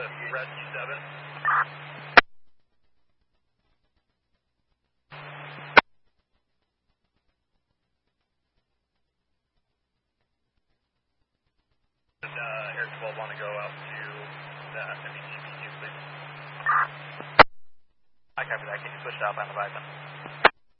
Rescue 7. Air 12 want to go out to the METPQ, please. I copy that. Can you switch to Alpine Leviathan?